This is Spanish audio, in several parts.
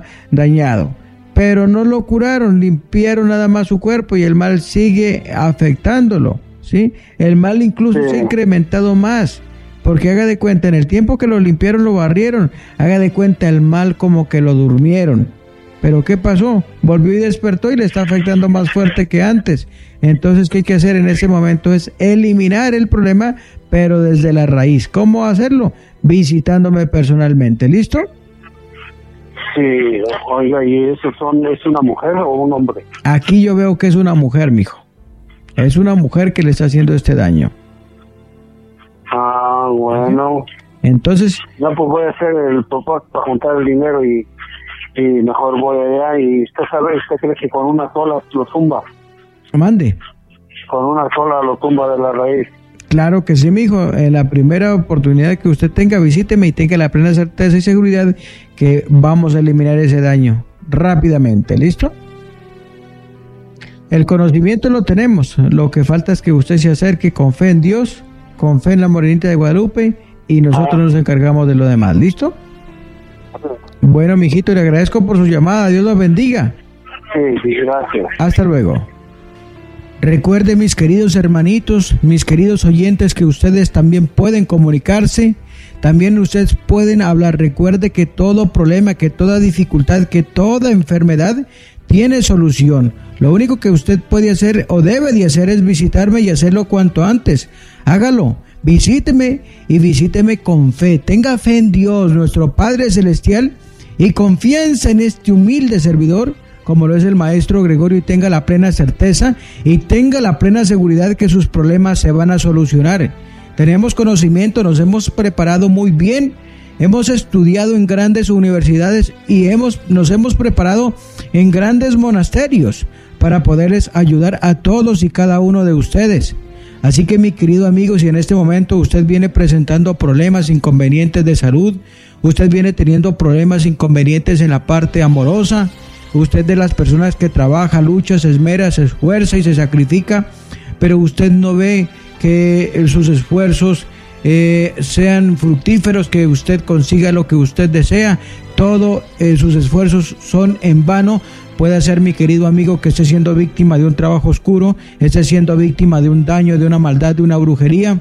dañado. Pero no lo curaron, limpiaron nada más su cuerpo y el mal sigue afectándolo, ¿sí? El mal incluso se ha incrementado más, porque haga de cuenta, en el tiempo que lo limpiaron, lo barrieron, haga de cuenta el mal como que lo durmieron. Pero ¿qué pasó? Volvió y despertó y le está afectando más fuerte que antes. Entonces, ¿qué hay que hacer en ese momento? Es eliminar el problema, pero desde la raíz. ¿Cómo hacerlo? Visitándome personalmente, ¿listo? Sí, oiga, ¿y es una mujer o un hombre? Aquí yo veo que es una mujer, mijo. Es una mujer que le está haciendo este daño. Ah, bueno. Entonces... No, pues voy a hacer el propósito para juntar el dinero y mejor voy allá. Y usted cree que con una sola lo tumba. Mande. Con una sola lo tumba de la raíz. Claro que sí, mijo. En la primera oportunidad que usted tenga, visíteme y tenga la plena certeza y seguridad que vamos a eliminar ese daño rápidamente. ¿Listo? El conocimiento lo tenemos. Lo que falta es que usted se acerque con fe en Dios, con fe en la Morenita de Guadalupe, y nosotros nos encargamos de lo demás. ¿Listo? Bueno, mijito, le agradezco por su llamada. Dios lo bendiga. Sí, gracias. Hasta luego. Recuerde, mis queridos hermanitos, mis queridos oyentes, que ustedes también pueden comunicarse, también ustedes pueden hablar. Recuerde que todo problema, que toda dificultad, que toda enfermedad tiene solución. Lo único que usted puede hacer o debe de hacer es visitarme y hacerlo cuanto antes. Hágalo, visíteme y visíteme con fe. Tenga fe en Dios, nuestro Padre Celestial, y confianza en este humilde servidor, como lo es el maestro Gregorio, y tenga la plena certeza y tenga la plena seguridad que sus problemas se van a solucionar. Tenemos conocimiento, nos hemos preparado muy bien, hemos estudiado en grandes universidades y nos hemos preparado en grandes monasterios para poderles ayudar a todos y cada uno de ustedes. Así que, mi querido amigo, si en este momento usted viene presentando problemas, inconvenientes de salud, usted viene teniendo problemas, inconvenientes en la parte amorosa, usted de las personas que trabaja, lucha, se esmera, se esfuerza y se sacrifica, pero usted no ve que sus esfuerzos sean fructíferos, que usted consiga lo que usted desea, todos sus esfuerzos son en vano. Puede ser, mi querido amigo, que esté siendo víctima de un trabajo oscuro, esté siendo víctima de un daño, de una maldad, de una brujería,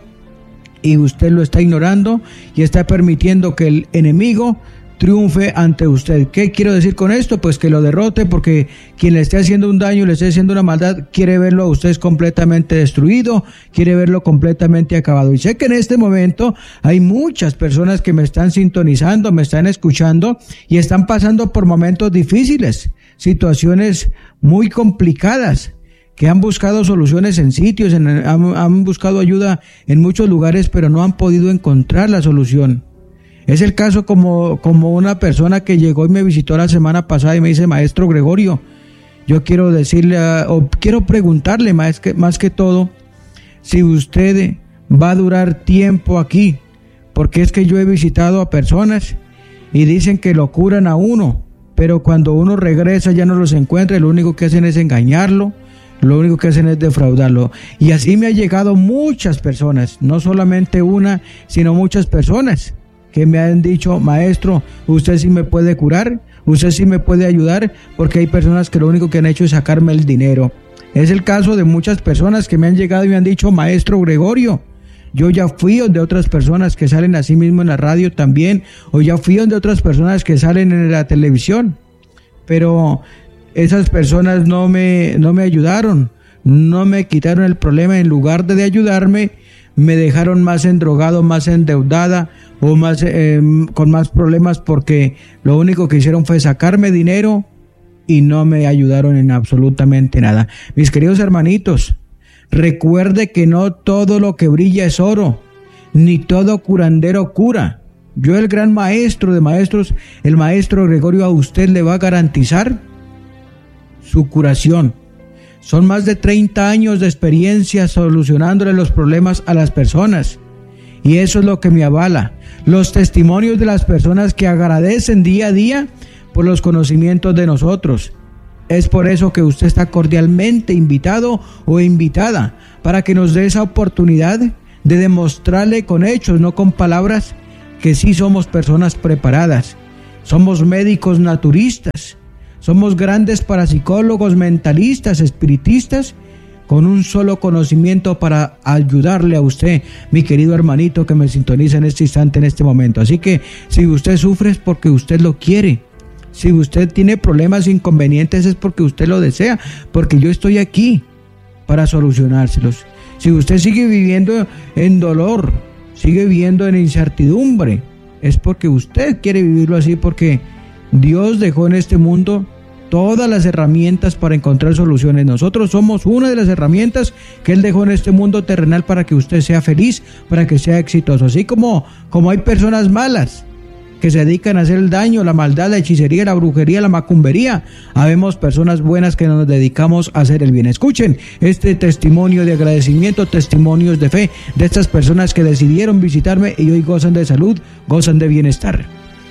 y usted lo está ignorando y está permitiendo que el enemigo triunfe ante usted. ¿Qué quiero decir con esto? Pues que lo derrote, porque quien le esté haciendo un daño, le esté haciendo una maldad, quiere verlo a usted completamente destruido, quiere verlo completamente acabado. Y sé que en este momento hay muchas personas que me están sintonizando, me están escuchando y están pasando por momentos difíciles, situaciones muy complicadas, que han buscado soluciones en sitios, han buscado ayuda en muchos lugares, pero no han podido encontrar la solución. Es el caso como una persona que llegó y me visitó la semana pasada y me dice: maestro Gregorio, yo quiero decirle, o quiero preguntarle más que todo, si usted va a durar tiempo aquí, porque es que yo he visitado a personas y dicen que lo curan a uno, pero cuando uno regresa ya no los encuentra y lo único que hacen es engañarlo, lo único que hacen es defraudarlo. Y así me han llegado muchas personas, no solamente una, sino muchas personas que me han dicho: maestro, usted sí me puede curar, usted sí me puede ayudar, porque hay personas que lo único que han hecho es sacarme el dinero. Es el caso de muchas personas que me han llegado y me han dicho: maestro Gregorio, yo ya fui donde otras personas que salen así mismo en la radio también, o ya fui donde otras personas que salen en la televisión, pero esas personas no me ayudaron, no me quitaron el problema. En lugar de ayudarme, me dejaron más endrogado, más endeudada, o más con más problemas, porque lo único que hicieron fue sacarme dinero y no me ayudaron en absolutamente nada. Mis queridos hermanitos, recuerde que no todo lo que brilla es oro, ni todo curandero cura. Yo, el gran maestro de maestros, el maestro Gregorio, a usted le va a garantizar su curación. Son más de 30 años de experiencia solucionándole los problemas a las personas. Y eso es lo que me avala. Los testimonios de las personas que agradecen día a día por los conocimientos de nosotros. Es por eso que usted está cordialmente invitado o invitada, para que nos dé esa oportunidad de demostrarle con hechos, no con palabras, que sí somos personas preparadas, somos médicos naturistas, somos grandes parapsicólogos, mentalistas, espiritistas, con un solo conocimiento para ayudarle a usted, mi querido hermanito que me sintoniza en este instante, en este momento. Así que si usted sufre es porque usted lo quiere. Si usted tiene problemas, inconvenientes, es porque usted lo desea, porque yo estoy aquí para solucionárselos. Si usted sigue viviendo en dolor, sigue viviendo en incertidumbre, es porque usted quiere vivirlo así, porque Dios dejó en este mundo todas las herramientas para encontrar soluciones. Nosotros somos una de las herramientas que Él dejó en este mundo terrenal para que usted sea feliz, para que sea exitoso. Así como hay personas malas que se dedican a hacer el daño, la maldad, la hechicería, la brujería, la macumbería, habemos personas buenas que nos dedicamos a hacer el bien. Escuchen este testimonio de agradecimiento, testimonios de fe de estas personas que decidieron visitarme y hoy gozan de salud, gozan de bienestar.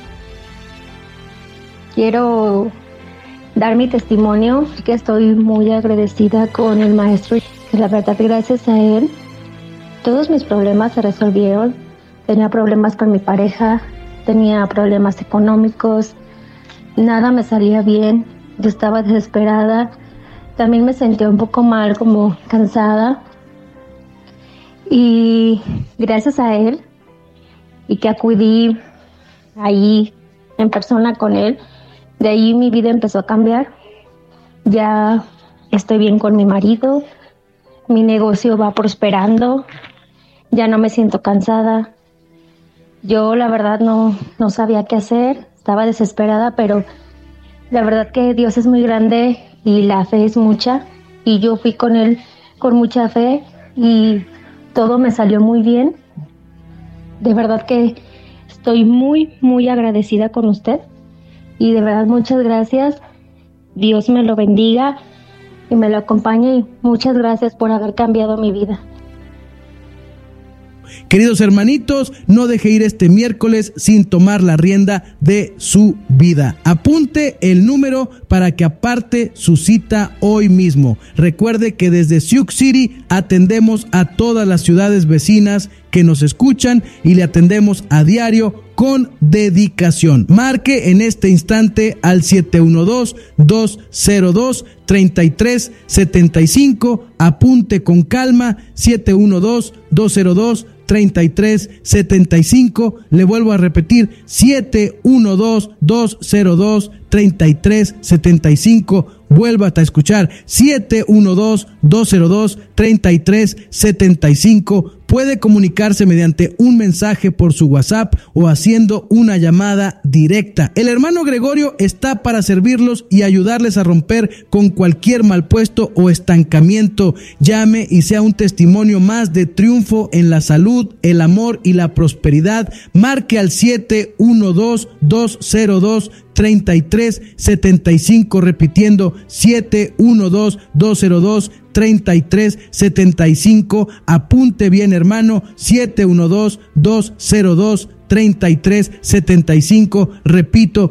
Quiero dar mi testimonio, que estoy muy agradecida con el maestro, que la verdad gracias a él todos mis problemas se resolvieron. Tenía problemas con mi pareja, tenía problemas económicos, nada me salía bien, yo estaba desesperada, también me sentía un poco mal, como cansada, y gracias a él y que acudí ahí en persona con él, de ahí mi vida empezó a cambiar. Ya estoy bien con mi marido, mi negocio va prosperando, ya no me siento cansada. Yo la verdad no sabía qué hacer, estaba desesperada, pero la verdad que Dios es muy grande y la fe es mucha, y yo fui con él con mucha fe y todo me salió muy bien. De verdad que estoy muy, muy agradecida con usted. Y de verdad, muchas gracias. Dios me lo bendiga y me lo acompañe. Y muchas gracias por haber cambiado mi vida. Queridos hermanitos, no deje ir este miércoles sin tomar la rienda de su vida. Apunte el número para que aparte su cita hoy mismo. Recuerde que desde Sioux City atendemos a todas las ciudades vecinas que nos escuchan y le atendemos a diario con dedicación. Marque en este instante al 712-202-3375. Apunte con calma, 712-202-3375. Le vuelvo a repetir, 712-202-3375. Vuelva a escuchar, 712-202-3375. Puede comunicarse mediante un mensaje por su WhatsApp o haciendo una llamada directa. El hermano Gregorio está para servirlos y ayudarles a romper con cualquier mal puesto o estancamiento. Llame y sea un testimonio más de triunfo en la salud, el amor y la prosperidad. Marque al 712-202-3375, repitiendo 712-202-3375. Apunte bien, hermano, 712-202-3375. Repito,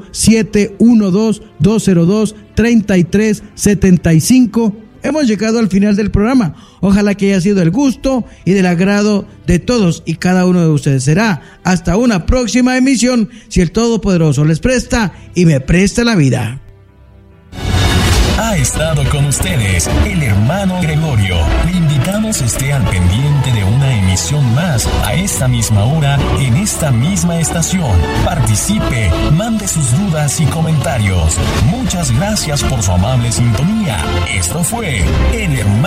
712-202-3375. Hemos llegado al final del programa. Ojalá que haya sido del gusto y del agrado de todos y cada uno de ustedes. Será hasta una próxima emisión, si el Todopoderoso les presta y me presta la vida. Ha estado con ustedes el hermano Gregorio. Le invitamos esté al pendiente de una emisión más a esta misma hora en esta misma estación. Participe, mande sus dudas y comentarios. Muchas gracias por su amable sintonía. Esto fue el hermano